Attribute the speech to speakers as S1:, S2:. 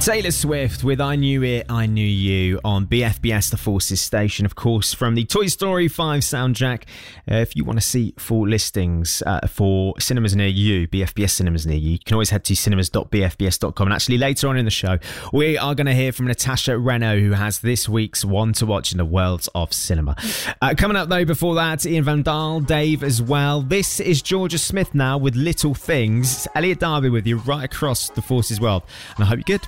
S1: Taylor Swift with I Knew It, I Knew You on BFBS, the Forces station, of course, from the Toy Story 5 soundtrack. If you want to see full listings for cinemas near you, BFBS cinemas near you can always head to cinemas.bfbs.com. And actually, later on in the show, we are going to hear from Natasha Reno, who has this week's One to Watch in the world of cinema. Coming up, though, before that, Ian Van Dahl, Dave as well. This is Georgia Smith now with Little Things. It's Elliot Darby with you right across the Forces world. And I hope you're good.